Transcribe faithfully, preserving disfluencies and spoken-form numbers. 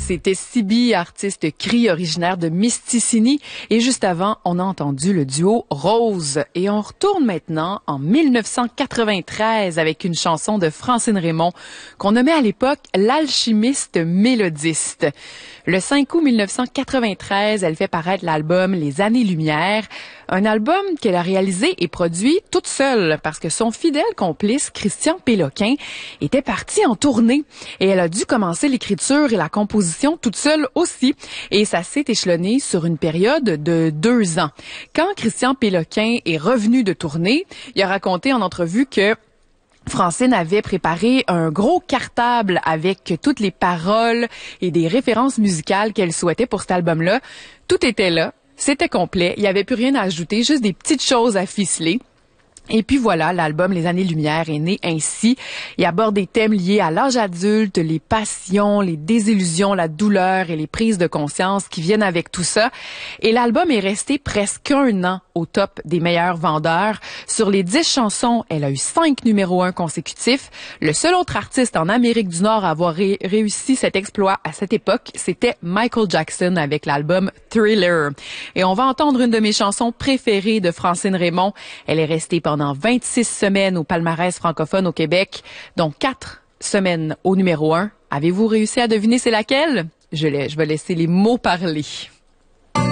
C'était Sibi, artiste cri originaire de Misticini. Et juste avant, on a entendu le duo Rose. Et on retourne maintenant en mille neuf cent quatre-vingt-treize avec une chanson de Francine Raymond qu'on nommait à l'époque l'alchimiste mélodiste. Le cinq août mille neuf cent quatre-vingt-treize, elle fait paraître l'album Les Années-Lumière, un album qu'elle a réalisé et produit toute seule parce que son fidèle complice, Christian Péloquin, était parti en tournée et elle a dû commencer l'écriture et la composition toute seule aussi. Et ça s'est échelonné sur une période de deux ans. Quand Christian Péloquin est revenu de tournée, il a raconté en entrevue que Francine avait préparé un gros cartable avec toutes les paroles et des références musicales qu'elle souhaitait pour cet album-là. Tout était là, c'était complet, il n'y avait plus rien à ajouter, juste des petites choses à ficeler. Et puis voilà, l'album Les Années-Lumière est né ainsi. Il aborde des thèmes liés à l'âge adulte, les passions, les désillusions, la douleur et les prises de conscience qui viennent avec tout ça. Et l'album est resté presque un an au top des meilleurs vendeurs. Sur les dix chansons, elle a eu cinq numéros un consécutifs. Le seul autre artiste en Amérique du Nord à avoir ré- réussi cet exploit à cette époque, c'était Michael Jackson avec l'album Thriller. Et on va entendre une de mes chansons préférées de Francine Raymond. Elle est restée pendant Pendant vingt-six semaines au palmarès francophone au Québec, dont quatre semaines au numéro un. Avez-vous réussi à deviner c'est laquelle? Je, vais, je vais laisser les mots parler.